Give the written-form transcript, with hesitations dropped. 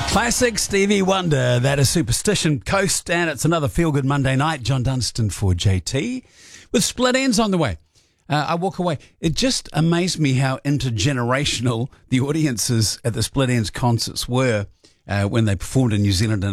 Classic Stevie Wonder, that is Superstition Coast, and it's another feel-good Monday night. John Dunstan for JT, with Split Ends on the way. I walk away. It just amazed me how intergenerational the audiences at the Split Ends concerts were when they performed in New Zealand and